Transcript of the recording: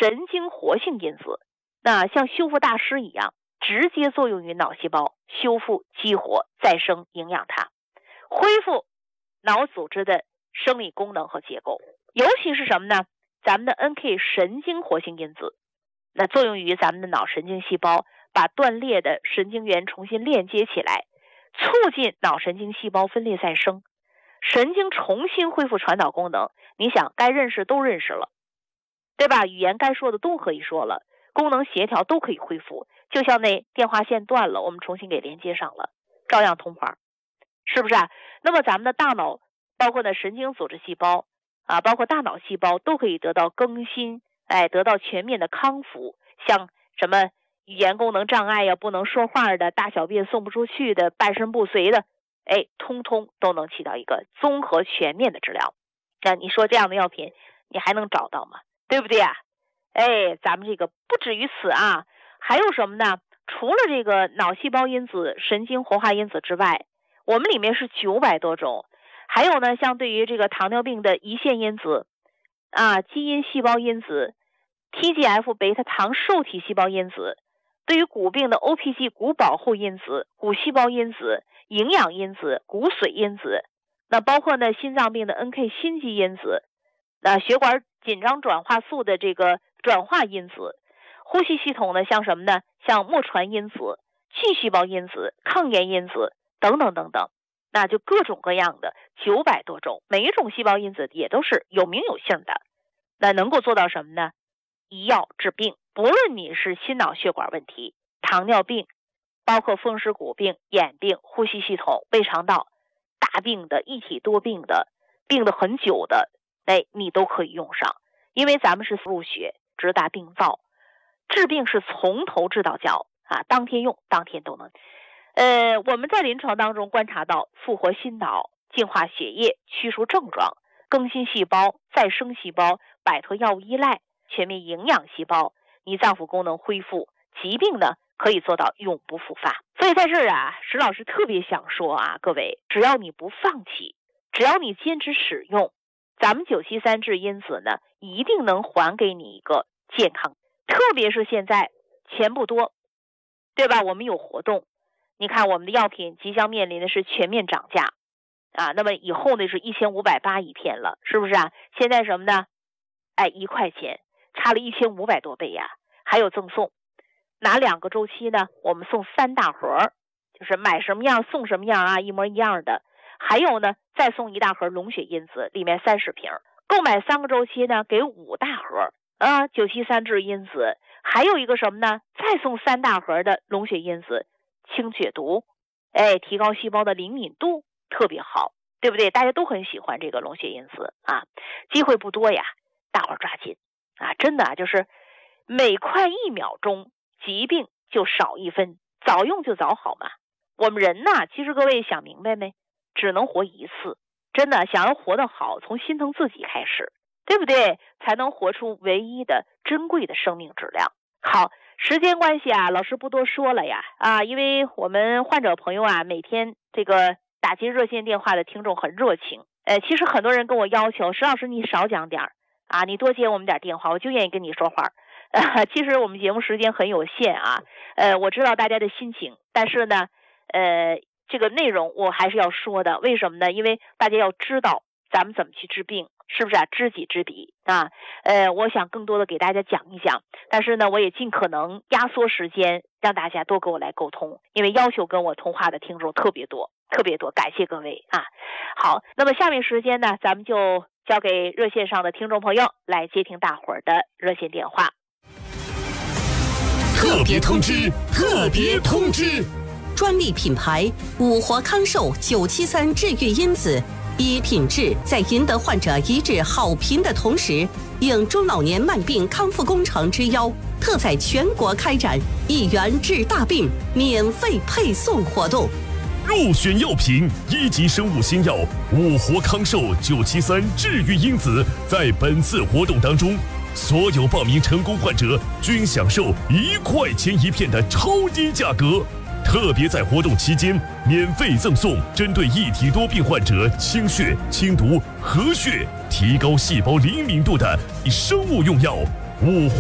神经活性因子，那像修复大师一样，直接作用于脑细胞，修复、激活、再生、营养它，恢复脑组织的生理功能和结构。尤其是什么呢？咱们的 NK 神经活性因子，那作用于咱们的脑神经细胞，把断裂的神经元重新链接起来，促进脑神经细胞分裂再生，神经重新恢复传导功能。你想，该认识都认识了，对吧？语言该说的都可以说了，功能协调都可以恢复，就像那电话线断了，我们重新给连接上了，照样通话，是不是啊？那么咱们的大脑，包括呢神经组织细胞啊，包括大脑细胞都可以得到更新，得到全面的康复。像什么语言功能障碍呀，不能说话的，大小便送不出去的，半身不遂的，通通都能起到一个综合全面的治疗。那你说这样的药品你还能找到吗？对不对啊？咱们这个不止于此啊，还有什么呢？除了这个脑细胞因子、神经活化因子之外，我们里面是900多种。还有呢，像对于这个糖尿病的胰腺因子啊、基因细胞因子、TGF 贝塔糖受体细胞因子，对于骨病的 OPG 骨保护因子、骨细胞因子、营养因子、骨髓因子，那包括呢心脏病的 NK 心肌因子，血管紧张转化素的这个转化因子，呼吸系统呢像什么呢？像末传因子、巨细胞因子、抗炎因子等等等等，那就各种各样的900多种，每一种细胞因子也都是有名有姓的。那能够做到什么呢？一药治病，不论你是心脑血管问题、糖尿病，包括风湿骨病、眼病、呼吸系统、胃肠道大病的、一体多病的、病得很久的，你都可以用上。因为咱们是入血，直达病灶，治病是从头治到脚啊，当天用当天都能。我们在临床当中观察到，复活心脑、净化血液、去除症状、更新细胞、再生细胞、摆脱药物依赖、全面营养细胞，胰脏腑功能恢复，疾病呢可以做到永不复发。所以在这儿啊，石老师特别想说啊，各位，只要你不放弃，只要你坚持使用，咱们973治因子呢，一定能还给你一个健康。特别是现在钱不多，对吧？我们有活动，你看我们的药品即将面临的是全面涨价啊，那么以后呢是1580一片了，是不是啊？现在什么呢？1块钱差了1500多倍呀，还有赠送。哪2个周期呢？我们送3大盒，就是买什么样送什么样啊，一模一样的。还有呢，再送1大盒龙血因子，里面30瓶。购买3个周期呢，给5大盒啊，973治因子。还有一个什么呢？再送3大盒的龙血因子，清血毒，提高细胞的灵敏度，特别好，对不对？大家都很喜欢这个龙血因子啊，机会不多呀，大伙儿抓紧啊！真的啊，就是每快1秒钟，疾病就少1分，早用就早好嘛。我们人呢，其实各位想明白没？只能活一次，真的想要活得好，从心疼自己开始，对不对？才能活出唯一的珍贵的生命质量。好，时间关系啊，老师不多说了呀因为我们患者朋友啊，每天这个打进热线电话的听众很热情，其实很多人跟我要求，石老师你少讲点啊，你多接我们点电话，我就愿意跟你说话。其实我们节目时间很有限啊，我知道大家的心情，但是呢，这个内容我还是要说的。为什么呢？因为大家要知道咱们怎么去治病，是不是啊？知己知彼啊。我想更多的给大家讲一讲，但是呢，我也尽可能压缩时间，让大家多跟我来沟通，因为要求跟我通话的听众特别多，特别多，感谢各位啊。好，那么下面时间呢，咱们就交给热线上的听众朋友来接听大伙儿的热线电话。 特别通知，特别通知！ 专利品牌五活康寿973治愈因子，以品质在赢得患者一致好评的同时，应中老年慢病康复工程之邀，特在全国开展1元治大病免费配送活动。 入选药品1级生物新药五活康寿973治愈因子，在本次活动当中，所有报名成功患者均享受1块钱一片的超低价格。特别在活动期间，免费赠送针对一体多病患者清血、清毒、和血、提高细胞灵敏度的生物用药五